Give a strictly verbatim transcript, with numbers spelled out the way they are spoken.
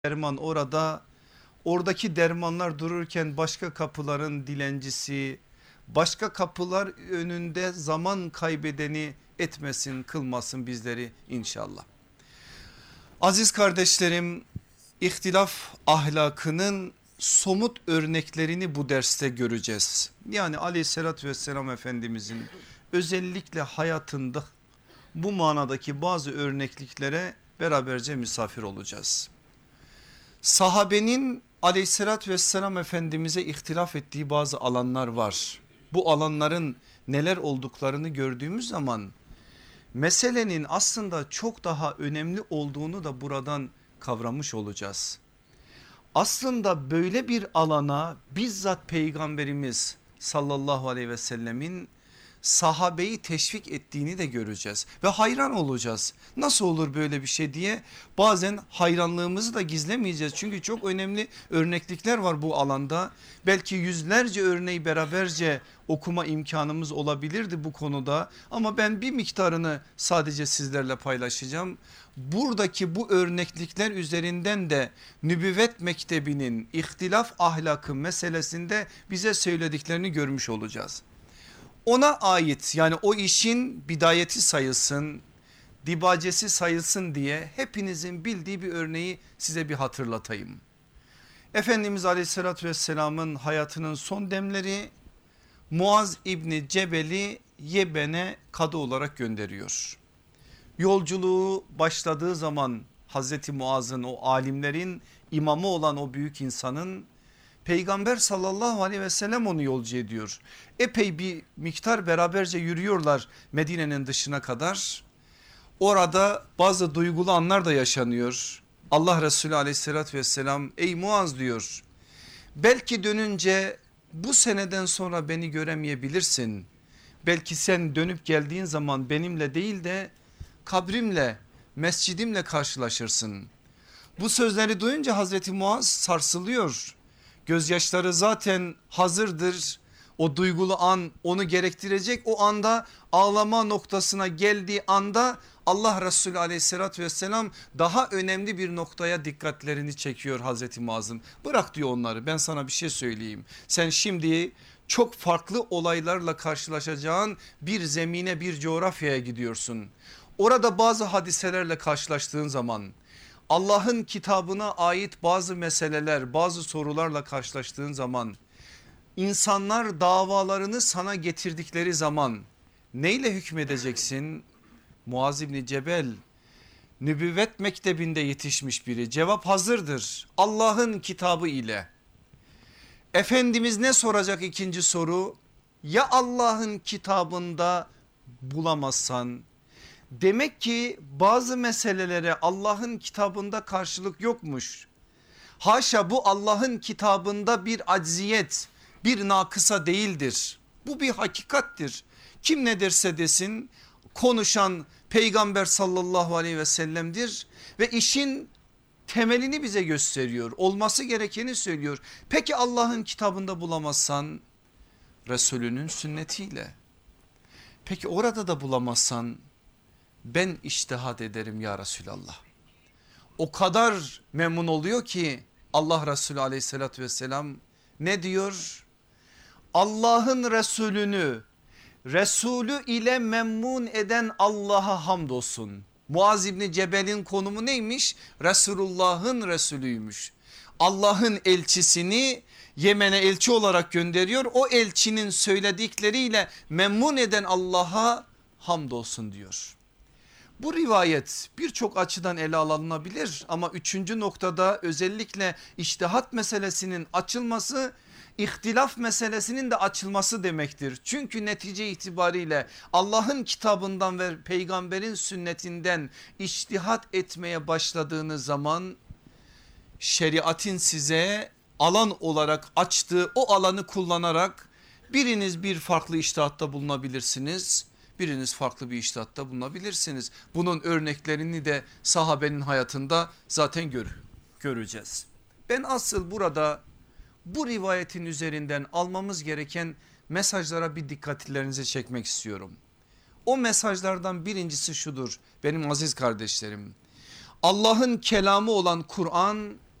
derman orada, oradaki dermanlar dururken başka kapıların dilencisi, başka kapılar önünde zaman kaybedeni etmesin, kılmasın bizleri inşallah. Aziz kardeşlerim, ihtilaf ahlakının somut örneklerini bu derste göreceğiz. Yani aleyhissalatü vesselam Efendimizin özellikle hayatında bu manadaki bazı örnekliklere beraberce misafir olacağız. Sahabenin aleyhissalatü vesselam Efendimiz'e ihtilaf ettiği bazı alanlar var. Bu alanların neler olduklarını gördüğümüz zaman meselenin aslında çok daha önemli olduğunu da buradan kavramış olacağız. Aslında böyle bir alana bizzat Peygamberimiz sallallahu aleyhi ve sellemin sahabeyi teşvik ettiğini de göreceğiz ve hayran olacağız. Nasıl olur böyle bir şey diye bazen hayranlığımızı da gizlemeyeceğiz. Çünkü çok önemli örneklikler var bu alanda. Belki yüzlerce örneği beraberce okuma imkanımız olabilirdi bu konuda ama ben bir miktarını sadece sizlerle paylaşacağım. Buradaki bu örneklikler üzerinden de nübüvvet mektebinin ihtilaf ahlakı meselesinde bize söylediklerini görmüş olacağız. Ona ait, yani o işin bidayeti sayılsın, dibacesi sayılsın diye hepinizin bildiği bir örneği size bir hatırlatayım. Efendimiz aleyhissalatü vesselamın hayatının son demleri Muaz İbni Cebel'i Yeben'e kadı olarak gönderiyor. Yolculuğu başladığı zaman Hazreti Muaz'ın, o alimlerin imamı olan o büyük insanın, Peygamber sallallahu aleyhi ve sellem onu yolcu ediyor. Epey bir miktar beraberce yürüyorlar Medine'nin dışına kadar. Orada bazı duygulu anlar da yaşanıyor. Allah Resulü aleyhissalatü vesselam, ey Muaz diyor, belki dönünce bu seneden sonra beni göremeyebilirsin. Belki sen dönüp geldiğin zaman benimle değil de kabrimle, mescidimle karşılaşırsın. Bu sözleri duyunca Hazreti Muaz sarsılıyor. Gözyaşları zaten hazırdır. O duygulu an onu gerektirecek. O anda ağlama noktasına geldiği anda Allah Resulü aleyhissalatü vesselam daha önemli bir noktaya dikkatlerini çekiyor Hazreti Muaz'ın. Bırak diyor onları, ben sana bir şey söyleyeyim. Sen şimdi çok farklı olaylarla karşılaşacağın bir zemine, bir coğrafyaya gidiyorsun. Orada bazı hadiselerle karşılaştığın zaman, Allah'ın kitabına ait bazı meseleler, bazı sorularla karşılaştığın zaman, insanlar davalarını sana getirdikleri zaman neyle hükmedeceksin? Muaz İbni Cebel nübüvvet mektebinde yetişmiş biri, cevap hazırdır Allah'ın kitabı ile. Efendimiz ne soracak ikinci soru? Ya Allah'ın kitabında bulamazsan? Demek ki bazı meselelere Allah'ın kitabında karşılık yokmuş. Haşa, bu Allah'ın kitabında bir acziyet, bir nakısa değildir. Bu bir hakikattir. Kim ne derse desin, konuşan Peygamber sallallahu aleyhi ve sellem'dir ve işin temelini bize gösteriyor. Olması gerekeni söylüyor. Peki Allah'ın kitabında bulamazsan Resulünün sünnetiyle. Peki orada da bulamazsan ben içtihat ederim ya Resulallah. O kadar memnun oluyor ki Allah Resulü aleyhissalatü vesselam ne diyor? Allah'ın Resulünü, Resulü ile memnun eden Allah'a hamdolsun. Muaz İbni Cebel'in konumu neymiş? Resulullah'ın Resulüymüş. Allah'ın elçisini Yemen'e elçi olarak gönderiyor. O elçinin söyledikleriyle memnun eden Allah'a hamdolsun diyor. Bu rivayet birçok açıdan ele alınabilir ama üçüncü noktada özellikle içtihat meselesinin açılması, ihtilaf meselesinin de açılması demektir. Çünkü netice itibariyle Allah'ın kitabından ve peygamberin sünnetinden içtihat etmeye başladığınız zaman şeriatın size alan olarak açtığı o alanı kullanarak biriniz bir farklı içtihatta bulunabilirsiniz. Biriniz farklı bir içtihatta bulunabilirsiniz. Bunun örneklerini de sahabenin hayatında zaten gör, göreceğiz. Ben asıl burada bu rivayetin üzerinden almamız gereken mesajlara bir dikkatlerinizi çekmek istiyorum. O mesajlardan birincisi şudur benim aziz kardeşlerim. Allah'ın kelamı olan Kur'an